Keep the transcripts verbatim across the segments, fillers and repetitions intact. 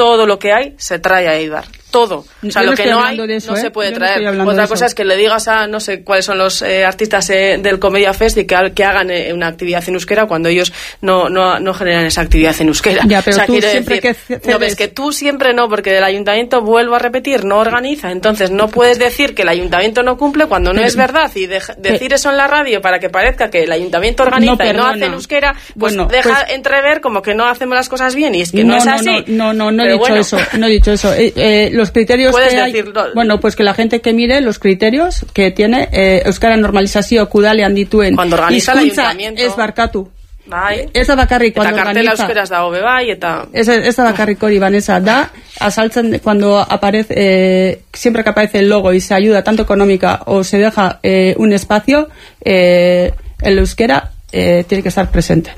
todo lo que hay se trae a Eibar. Todo. O sea, yo lo no que no hay eso, no ¿eh? se puede yo traer. No Otra cosa es que le digas a, no sé cuáles son los eh, artistas eh, del Comedia Fest y que, que hagan eh, una actividad en euskera cuando ellos no, no, no generan esa actividad en euskera. Ya, pero o sea, tú siempre decir, que cedes... no, ves que tú siempre no, porque el ayuntamiento, vuelvo a repetir, no organiza. Entonces no puedes decir que el ayuntamiento no cumple cuando no es verdad y de, decir eso en la radio para que parezca que el ayuntamiento organiza no, y no hace en euskera, pues bueno, deja pues... entrever como que no hacemos las cosas bien y es que no, no es así. No, no, no, no he dicho bueno. eso, no he dicho eso. Eh, eh, los criterios que hay, bueno, pues que la gente que mire los criterios que tiene eh, euskara normalizazio kudalean dituen cuando organiza el ayuntamiento ez barkatu. Bai. Ez da bakarrik cuando eta organiza. Eta kartela euskeraz dago bebai eta ez, ez da bakarrik hori, Vanessa, da asaltzen cuando aparece eh, siempre que aparece el logo y se ayuda tanto económica o se deja eh, un espacio, eh, el euskera eh, tiene que estar presente.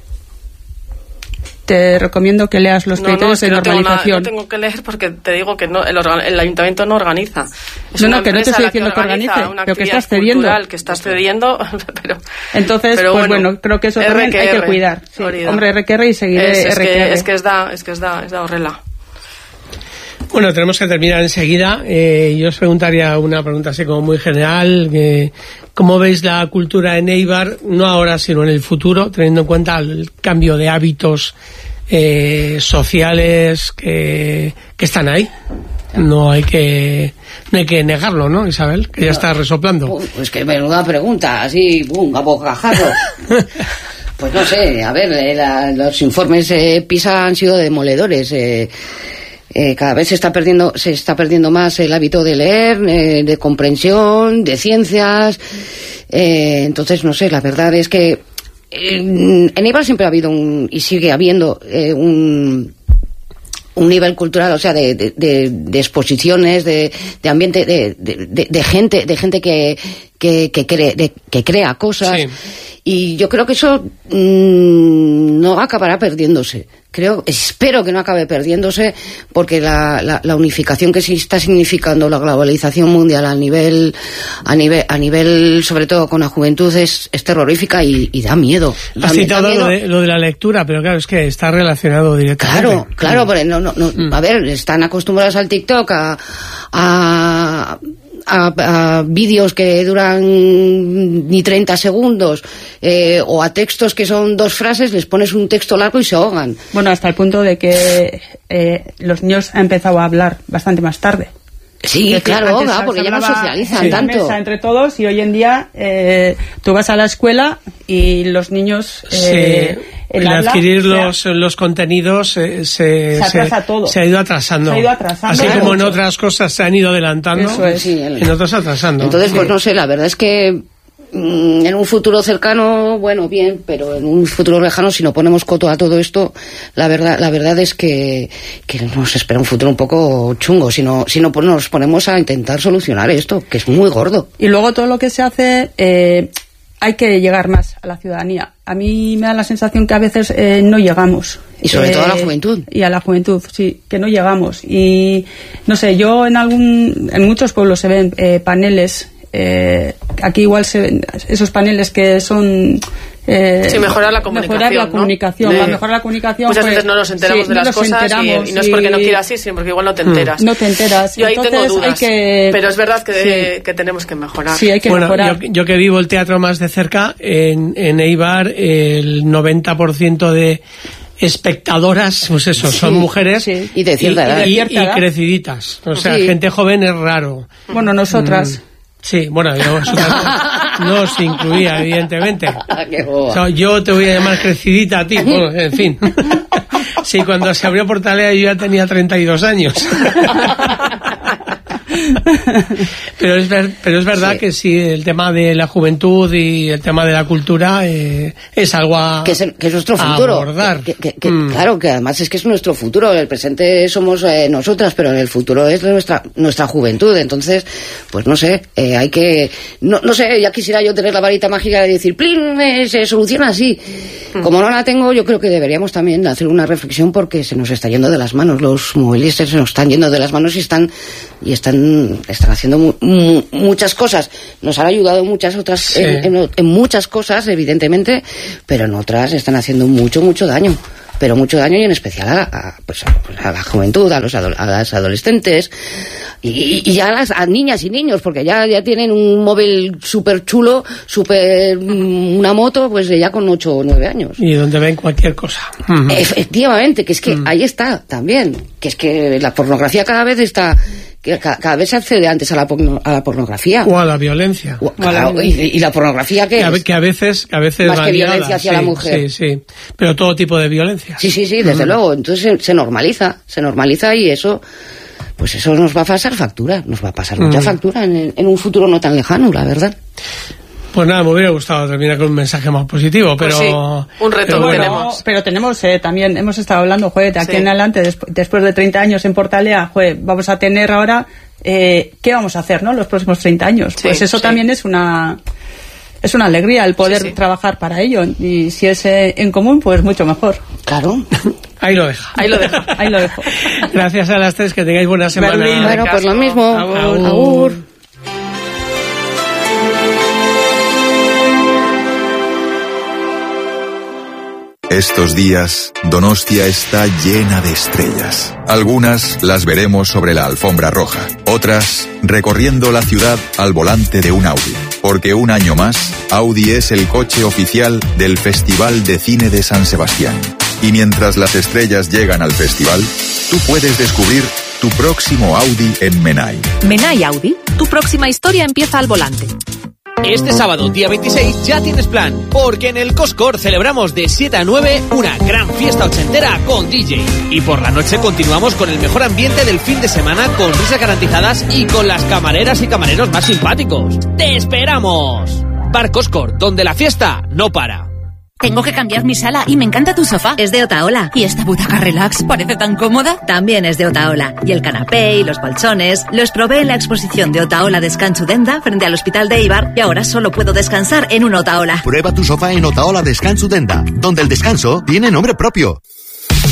Te recomiendo que leas los no, criterios no, es que de normalización. No tengo, no tengo que leer porque te digo que no, el, organ, el ayuntamiento no organiza. Es no, no, que no te estoy diciendo que organice, pero que estás cediendo. Que estás cediendo, pero... Entonces, pero pues bueno, bueno, creo que eso R también que hay R, que cuidar. Sí, hombre, R que R y seguiré es, es R que R. Que, es que es da, es que es da, es da horrela. Bueno, tenemos que terminar enseguida. Eh, yo os preguntaría una pregunta así como muy general. Eh, ¿Cómo veis la cultura en Eibar, no ahora sino en el futuro, teniendo en cuenta el cambio de hábitos eh, sociales que, que están ahí? No hay que no hay que negarlo, ¿no, Isabel? Que ya está resoplando. Pues que menuda pregunta, así, pum, a bocajarro. Pues no sé, a ver, eh, la, los informes eh, PISA han sido demoledores. Eh, Eh, cada vez se está perdiendo se está perdiendo más el hábito de leer, eh, de comprensión, de ciencias. Eh, entonces, no sé, la verdad es que eh, en Eibar siempre ha habido un, y sigue habiendo eh, un un nivel cultural, o sea, de, de, de, de exposiciones, de, de ambiente, de, de, de, de gente, de gente que que que, cree, de, que crea cosas. Sí. Y yo creo que eso mmm, no acabará perdiéndose. Creo, espero que no acabe perdiéndose, porque la, la, la unificación que sí está significando la globalización mundial a nivel, a nivel, a nivel, sobre todo con la juventud, es, es terrorífica y, y da miedo. Da, Has citado da miedo. Lo, de, lo de la lectura, pero claro, es que está relacionado directamente. Claro, claro, porque no, no, no, mm. a ver, están acostumbrados al TikTok a, a a, a vídeos que duran ni treinta segundos eh, o a textos que son dos frases, les pones un texto largo y se ahogan. Bueno, hasta el punto de que eh, los niños han empezado a hablar bastante más tarde. Sí, claro, hoga, porque ya no socializan sí. tanto. Mesa entre todos y hoy en día eh, tú vas a la escuela y los niños... Eh, sí. El, el adquirir habla, los, los contenidos eh, se, se, atrasa se, todo. se ha ido atrasando. Se ha ido atrasando. Así como en otras cosas se han ido adelantando, Eso es, sí, el... en otras atrasando. Entonces, sí. pues no sé, la verdad es que mmm, en un futuro cercano, bueno, bien, pero en un futuro lejano, si no ponemos coto a todo esto, la verdad la verdad es que, que nos espera un futuro un poco chungo, si no, si no nos ponemos a intentar solucionar esto, que es muy gordo. Y luego todo lo que se hace... Eh, hay que llegar más a la ciudadanía. A mí me da la sensación que a veces eh, no llegamos. Y sobre eh, todo a la juventud. Y a la juventud, sí, que no llegamos. Y no sé, yo en algún, en muchos pueblos se ven eh, paneles. Eh, aquí igual se ven esos paneles que son... Eh, sí, mejorar la comunicación. Mejorar la ¿no? comunicación. De... Para mejorar la comunicación. Muchas pues, veces no nos enteramos sí, de las no cosas y, y no es porque no quieras ir, sino porque igual no te enteras. No te enteras. Yo ahí Entonces, tengo dudas. Hay que... Pero es verdad que, sí. que tenemos que mejorar. Sí, hay que bueno, mejorar. Yo, yo que vivo el teatro más de cerca, en, en Eibar, el noventa por ciento de espectadoras, pues eso, sí, son mujeres sí. y de cierta edad. Y, y, y creciditas. O sea, sí. gente joven es raro. Bueno, nosotras... Mm. Sí, bueno, yo no os incluía, evidentemente. O sea, yo te voy a llamar crecidita a ti, bueno, en fin. Sí, cuando se abrió Portalea yo ya tenía treinta y dos años. Pero es, ver, pero es verdad sí. que sí, el tema de la juventud y el tema de la cultura eh, es algo a, que es, el, que es nuestro futuro. abordar. Que, que, que, mm. Claro, que además es que es nuestro futuro. El presente somos eh, nosotras, pero en el futuro es nuestra nuestra juventud. Entonces, pues no sé, eh, hay que... No, no sé, ya quisiera yo tener la varita mágica de decir, ¡plin! Eh, se soluciona así. Mm. Como no la tengo, yo creo que deberíamos también hacer una reflexión porque se nos está yendo de las manos. Los movilistas se nos están yendo de las manos y están y están, están haciendo mu mu muchas cosas. Nos han ayudado en muchas otras, sí. en, en, en muchas cosas, evidentemente, pero en otras están haciendo mucho, mucho daño. pero mucho daño, y en especial a, a, pues a, pues a la juventud, a los ado- a las adolescentes y, y ya a las a niñas y niños, porque ya, ya tienen un móvil súper chulo, súper una moto, pues ya con ocho o nueve años. Y donde ven cualquier cosa. Uh-huh. Efectivamente, que es que uh-huh. ahí está también, que es que la pornografía cada vez está... que cada, cada vez se accede antes a la, porno, a la pornografía. O a la violencia. O, claro, y, y la pornografía, ¿qué que es? A, que a veces... Que a veces más que violencia hacia sí, la mujer. Sí, sí. Pero todo tipo de violencia. Sí, sí, sí, desde uh-huh. luego. Entonces se, se normaliza, se normaliza y eso... Pues eso nos va a pasar factura, nos va a pasar uh-huh. mucha factura en, en un futuro no tan lejano, la verdad. Pues nada, me hubiera gustado terminar con un mensaje más positivo, pero... Pues sí, un reto pero bueno, tenemos. Pero tenemos eh, también, hemos estado hablando, joder, de aquí sí. en adelante, desp- después de treinta años en Portalea, joder, vamos a tener ahora, eh, ¿qué vamos a hacer, no? Los próximos treinta años. Sí, pues eso sí. también es una... Es una alegría el poder sí, sí. trabajar para ello. Y si es eh, en común, pues mucho mejor. Claro. Ahí lo deja. Ahí lo dejo. Ahí lo dejo. Gracias a las tres, que tengáis buena semana. Berlín. Bueno, pues lo mismo. Agur. Agur. Estos días, Donostia está llena de estrellas. Algunas las veremos sobre la alfombra roja, otras recorriendo la ciudad al volante de un Audi. Porque un año más, Audi es el coche oficial del Festival de Cine de San Sebastián. Y mientras las estrellas llegan al festival, tú puedes descubrir tu próximo Audi en Menai. Menai Audi, tu próxima historia empieza al volante. Este sábado, día veintiséis, ya tienes plan, porque en el Coscor celebramos de siete a nueve una gran fiesta ochentera con D J. Y por la noche continuamos con el mejor ambiente del fin de semana, con risas garantizadas y con las camareras y camareros más simpáticos. ¡Te esperamos! Bar Coscor, donde la fiesta no para. Tengo que cambiar mi sala y me encanta tu sofá. Es de Otaola. ¿Y esta butaca relax parece tan cómoda? También es de Otaola. Y el canapé y los colchones los probé en la exposición de Otaola Descanso Denda frente al Hospital de Eibar y ahora solo puedo descansar en un Otaola. Prueba tu sofá en Otaola Descanso Denda, donde el descanso tiene nombre propio.